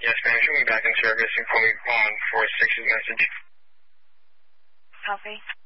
Yes, ma'am. She'll be back in service and call me on for 6's message. Copy.